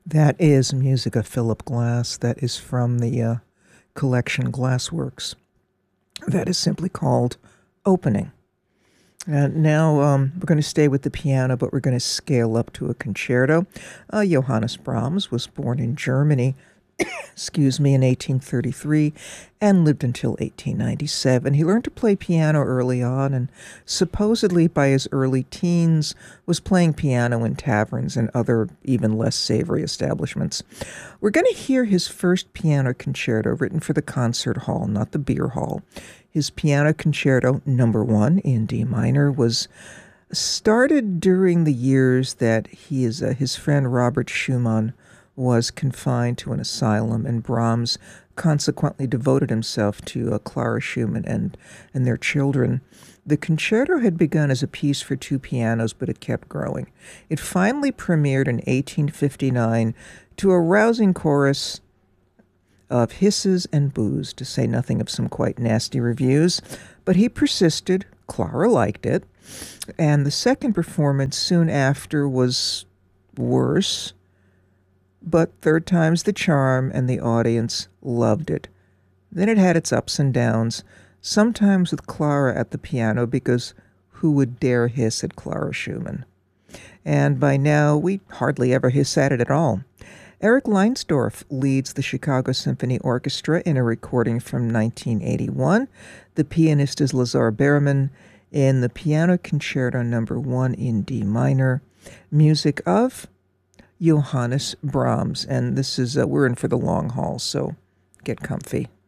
That is music of Philip Glass. That is from the collection Glassworks. That is simply called Opening. And now we're going to stay with the piano, but we're going to scale up to a concerto. Johannes Brahms was born in Germany, in 1833 and lived until 1897. He learned to play piano early on and supposedly by his early teens was playing piano in taverns and other even less savory establishments. We're going to hear his first piano concerto written for the concert hall, not the beer hall. His piano concerto number 1 in D minor was started during the years that his friend Robert Schumann was confined to an asylum, and Brahms consequently devoted himself to Clara Schumann and their children. The concerto had begun as a piece for 2 pianos, but it kept growing. It finally premiered in 1859 to a rousing chorus of hisses and boos, to say nothing of some quite nasty reviews. But he persisted. Clara liked it. And the second performance soon after was worse, but third time's the charm, and the audience loved it. Then it had its ups and downs, sometimes with Clara at the piano, because who would dare hiss at Clara Schumann? And by now, we hardly ever hiss at it at all. Eric Leinsdorf leads the Chicago Symphony Orchestra in a recording from 1981. The pianist is Lazar Berman in the Piano Concerto number 1 in D minor, music of Johannes Brahms. And this is, we're in for the long haul, so get comfy.